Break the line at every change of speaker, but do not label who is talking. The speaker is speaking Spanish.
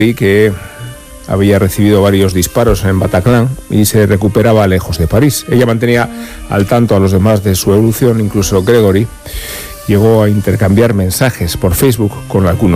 que había recibido varios disparos en Bataclan y se recuperaba lejos de París. Ella mantenía al tanto a los demás de su evolución, incluso Gregory llegó a intercambiar mensajes por Facebook con algunos.